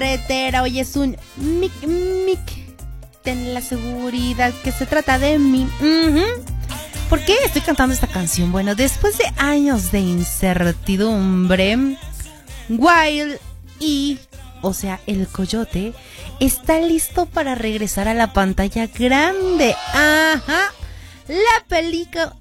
carretera. Hoy es un mic. Ten la seguridad que se trata de mí. ¿Por qué estoy cantando esta canción? Bueno, después de años de incertidumbre, Wild E, o sea, el coyote, está listo para regresar a la pantalla grande. Ajá. La película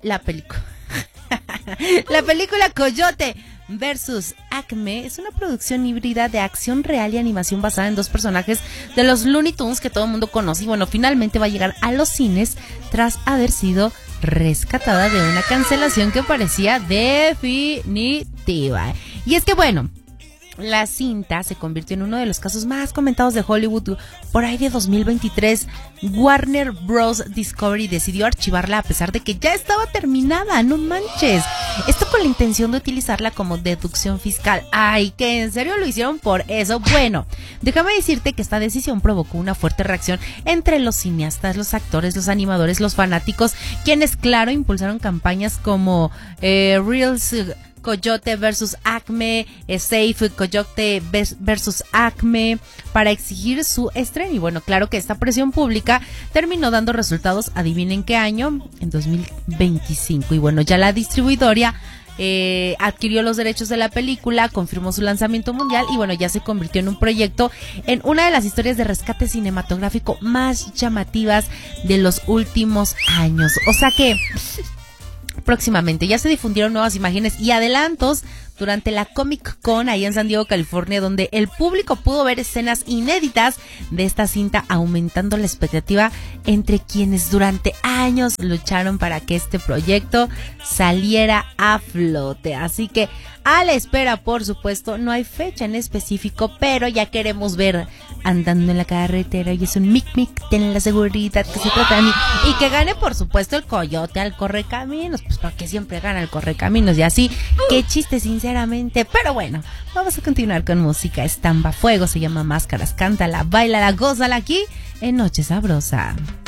Coyote versus Acme es una producción híbrida de acción real y animación basada en dos personajes de los Looney Tunes que todo el mundo conoce. Y bueno, finalmente va a llegar a los cines tras haber sido rescatada de una cancelación que parecía definitiva. Y es que bueno, la cinta se convirtió en uno de los casos más comentados de Hollywood. Por ahí de 2023, Warner Bros. Discovery decidió archivarla a pesar de que ya estaba terminada. No manches. Esto con la intención de utilizarla como deducción fiscal. Ay, que en serio lo hicieron por eso. Bueno, déjame decirte que esta decisión provocó una fuerte reacción entre los cineastas, los actores, los animadores, los fanáticos, quienes, claro, impulsaron campañas como Reels Coyote versus Acme, Safe Coyote versus Acme, para exigir su estreno. Y bueno, claro que esta presión pública terminó dando resultados. Adivinen qué año, en 2025. Y bueno, ya la distribuidora adquirió los derechos de la película, confirmó su lanzamiento mundial y bueno, ya se convirtió en un proyecto, en una de las historias de rescate cinematográfico más llamativas de los últimos años. O sea que próximamente ya se difundieron nuevas imágenes y adelantos durante la Comic Con ahí en San Diego, California, donde el público pudo ver escenas inéditas de esta cinta, aumentando la expectativa entre quienes durante años lucharon para que este proyecto saliera a flote. Así que a la espera, por supuesto, no hay fecha en específico, pero ya queremos ver andando en la carretera y es un mic, ten la seguridad que se trata de mí. Y que gane, por supuesto, el coyote al correcaminos, pues porque siempre gana el correcaminos y así. Qué chiste, sinceramente. Pero bueno, vamos a continuar con música. Estampa Fuego, se llama Máscaras, cántala, báilala, gózala aquí en Noche Sabrosa.